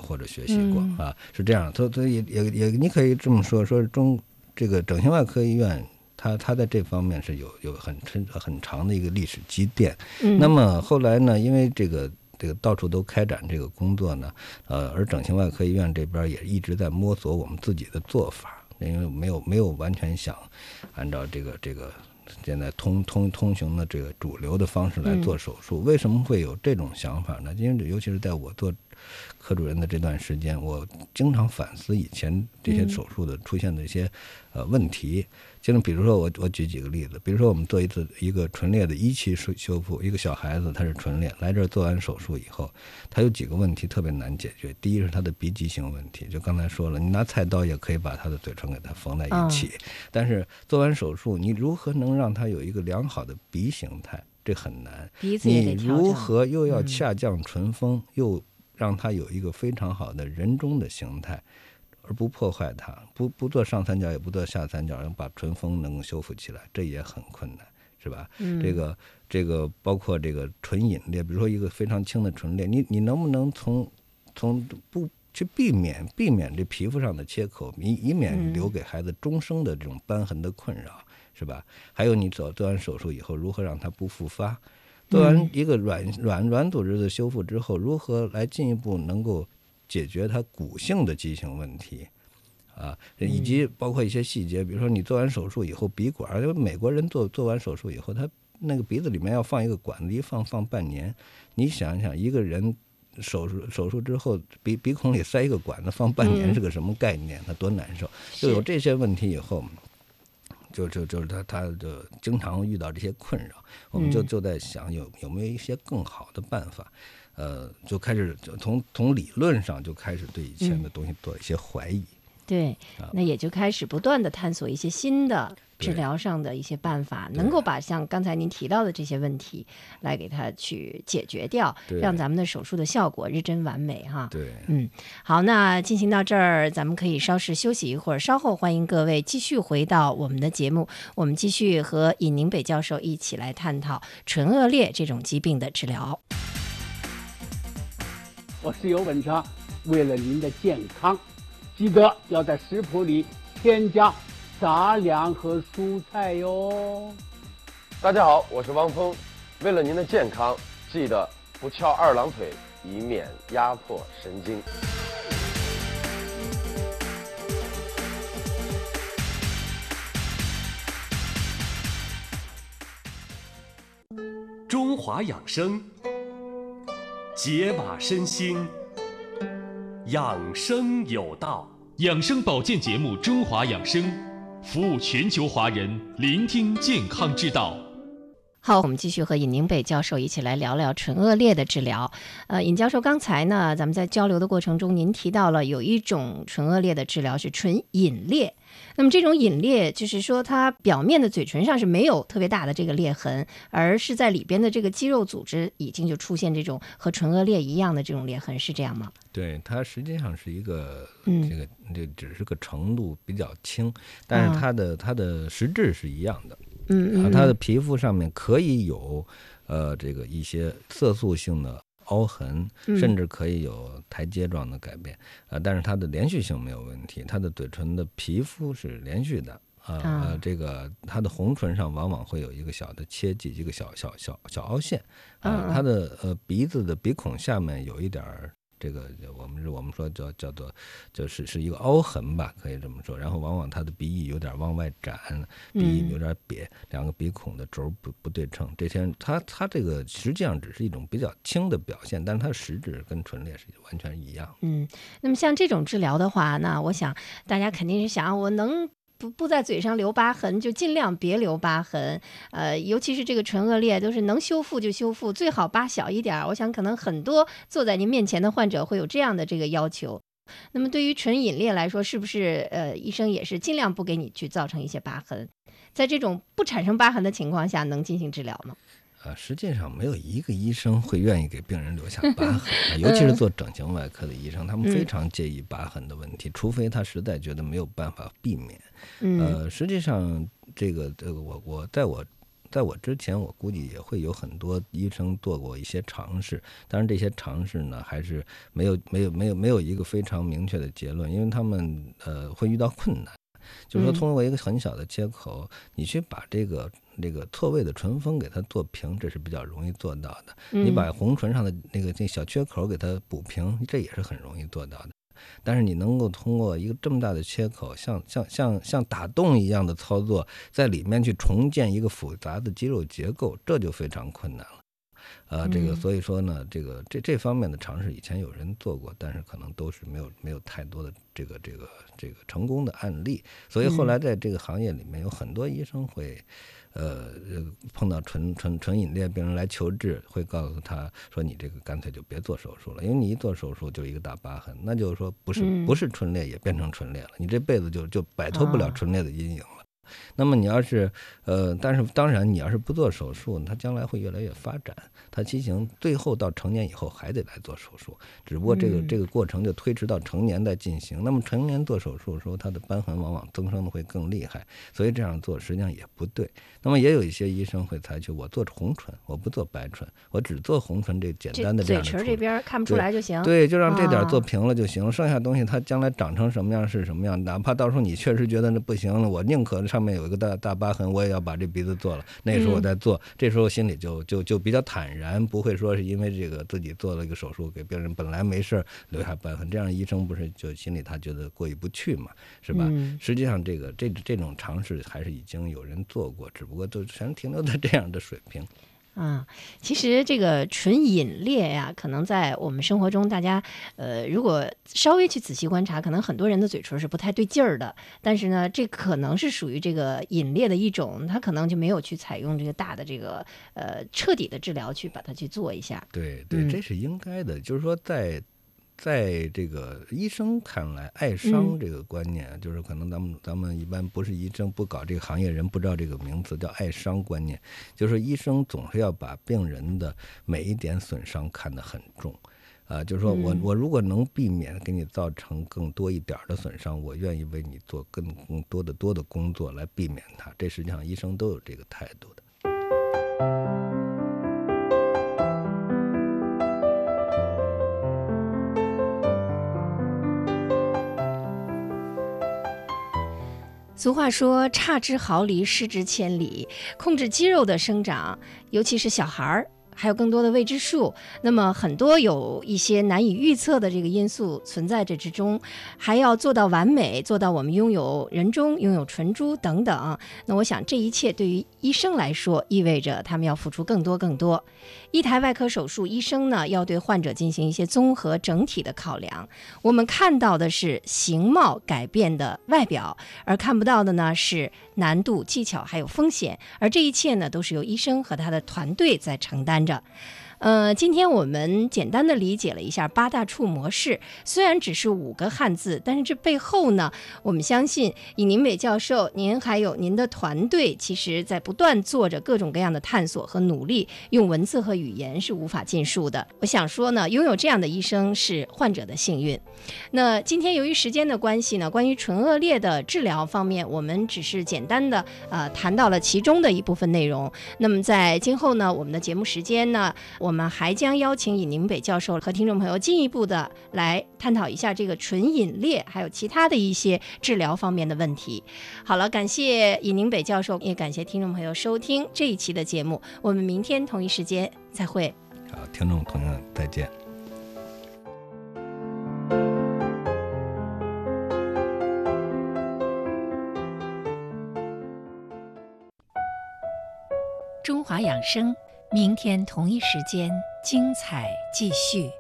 或者学习过啊，是这样。所以也你可以这么说，这个整形外科医院。它在这方面是有很长的一个历史积淀。那么后来呢，因为这个到处都开展这个工作呢，而整形外科医院这边也一直在摸索我们自己的做法，因为没有完全想按照这个现在通行的这个主流的方式来做手术。为什么会有这种想法呢？因为尤其是在我做科主任的这段时间，我经常反思以前这些手术的出现的一些问题。就比如说我举几个例子，比如说我们做一个唇裂的1期修复，一个小孩子他是唇裂，来这儿做完手术以后，他有几个问题特别难解决。第一是他的鼻畸形问题，就刚才说了，你拿菜刀也可以把他的嘴唇给他缝在一起，但是做完手术你如何能让他有一个良好的鼻形态，这很难。你如何又要下降唇峰，又让他有一个非常好的人中的形态，而不破坏它，不做上三角也不做下三角，然后把唇峰能够修复起来，这也很困难，是吧？这个包括这个唇隐裂，比如说一个非常轻的唇裂，你能不能从不去避免这皮肤上的切口，以免留给孩子终生的这种瘢痕的困扰，是吧？还有你做完手术以后，如何让它不复发？做完一个软组织的修复之后，如何来进一步能够解决它骨性的畸形问题啊，以及包括一些细节，比如说你做完手术以后鼻管，因为美国人做完手术以后，他那个鼻子里面要放一个管子，一放半年。你想想，一个人手术之后鼻孔里塞一个管子放半年是个什么概念？他多难受！就有这些问题以后，就是他就经常遇到这些困扰，我们就在想有没有一些更好的办法。就开始从理论上就开始对以前的东西做一些怀疑。 对，那也就开始不断的探索一些新的治疗上的一些办法，能够把像刚才您提到的这些问题来给它去解决掉，让咱们的手术的效果日臻完美哈。 对， 好，那进行到这儿，咱们可以稍事休息一会儿，稍后欢迎各位继续回到我们的节目，我们继续和尹宁北教授一起来探讨唇腭裂这种疾病的治疗。 我是尤文昌，为了您的健康，记得要在食谱里添加杂粮和蔬菜哟。 大家好，我是汪峰，为了您的健康，记得不翘二郎腿，以免压迫神经。 中华养生，解码身心，养生有道。 养生保健节目《中华养生》，服务全球华人，聆听健康之道。 好，我们继续和尹宁北教授一起来聊聊唇腭裂的治疗。尹教授，刚才呢，咱们在交流的过程中，您提到了有一种唇腭裂的治疗是唇隐裂。那么这种隐裂就是说，它表面的嘴唇上是没有特别大的这个裂痕，而是在里边的这个肌肉组织已经就出现这种和唇腭裂一样的这种裂痕，是这样吗？ 对，它实际上是一个这只是个程度比较轻，但是它的实质是一样的。它的皮肤上面可以有这个一些色素性的凹痕，甚至可以有台阶状的改变，但是它的连续性没有问题，它的嘴唇的皮肤是连续的。这个它的红唇上往往会有一个小的切迹，一个小凹陷。它的鼻子的鼻孔下面有一点这个我们说叫做就是一个凹痕吧，可以这么说。然后往往它的鼻翼有点往外展，鼻翼有点瘪，两个鼻孔的轴不对称。这些它这个实际上只是一种比较轻的表现，但是它的实质跟唇裂是完全一样。 那么像这种治疗的话，那我想大家肯定是想，我能不在嘴上留疤痕，就尽量别留疤痕。尤其是这个唇腭裂，都是能修复就修复，最好疤小一点。我想可能很多坐在您面前的患者会有这样的这个要求。那么对于唇隐裂来说，是不是医生也是尽量不给你去造成一些疤痕？在这种不产生疤痕的情况下，能进行治疗吗？ 实际上没有一个医生会愿意给病人留下疤痕，尤其是做整形外科的医生，他们非常介意疤痕的问题，除非他实在觉得没有办法避免。实际上这个我在我在我之前，我估计也会有很多医生做过一些尝试，当然这些尝试呢，还是没有一个非常明确的结论，因为他们会遇到困难。就是说，通过一个很小的切口，你去把这个错位的唇峰给它做平，这是比较容易做到的。你把红唇上的那小缺口给它补平，这也是很容易做到的。但是你能够通过一个这么大的切口，像打洞一样的操作，在里面去重建一个复杂的肌肉结构，这就非常困难了。所以说呢，这方面的尝试以前有人做过，但是可能都是没有太多的这个成功的案例。所以后来在这个行业里面，有很多医生会碰到唇隐裂病人来求治，会告诉他说你这个干脆就别做手术了，因为你一做手术就一个大疤痕，那就是说不是唇裂也变成唇裂了，你这辈子就摆脱不了唇裂的阴影了。那么你要是但是当然你要是不做手术，它将来会越来越发展，它畸形最后到成年以后还得来做手术，只不过这个过程就推迟到成年再进行。那么成年做手术的时候，它的瘢痕往往增生的会更厉害，所以这样做实际上也不对。那么也有一些医生会采取我做红唇，我不做白唇，我只做红唇这简单的这样的嘴唇这边看不出来就行， 对，就让这点做平了就行，剩下东西它将来长成什么样是什么样，哪怕到时候你确实觉得那不行了，我宁可上面有一个大疤痕，我也要把这鼻子做了，那时候我再做，这时候心里就比较坦然，不会说是因为这个自己做了一个手术给病人本来没事留下瘢痕，这样医生不是就心里他觉得过意不去嘛，是吧？实际上这种尝试还是已经有人做过，只不过都全停留在这样的水平。 其实这个唇隐裂呀，可能在我们生活中，大家如果稍微去仔细观察，可能很多人的嘴唇是不太对劲儿的。但是呢，这可能是属于这个隐裂的一种，他可能就没有去采用这个大的这个彻底的治疗去把它去做一下。 对，这是应该的。就是说在这个医生看来，爱伤这个观念，就是可能咱们一般不是医生，不搞这个行业人不知道这个名词叫爱伤观念，就是医生总是要把病人的每一点损伤看得很重。就是说我如果能避免给你造成更多一点的损伤，我愿意为你做更多的工作来避免它。这实际上医生都有这个态度的。 俗话说差之毫厘，失之千里，控制肌肉的生长，尤其是小孩儿，还有更多的未知数，那么很多有一些难以预测的这个因素存在这之中，还要做到完美，做到我们拥有人中，拥有唇珠等等。那我想这一切对于医生来说，意味着他们要付出更多。一台外科手术，医生呢要对患者进行一些综合整体的考量。我们看到的是形貌改变的外表，而看不到的呢是难度、技巧还有风险，而这一切呢都是由医生和他的团队在承担着。今天我们简单的理解了一下八大处模式，虽然只是5个汉字，但是这背后呢，我们相信以宁北教授您还有您的团队，其实在不断做着各种各样的探索和努力，用文字和语言是无法尽数的。我想说呢，拥有这样的医生是患者的幸运。那今天由于时间的关系呢，关于唇腭裂的治疗方面，我们只是简单的谈到了其中的一部分内容。那么在今后呢，我们的节目时间呢，我们还将邀请以宁北教授和听众朋友进一步的来探讨一下这个唇隐裂还有其他的一些治疗方面的问题。好了，感谢以宁北教授，也感谢听众朋友收听这一期的节目，我们明天同一时间再会。 好，听众朋友再见。 中华养生，明天同一时间精彩继续。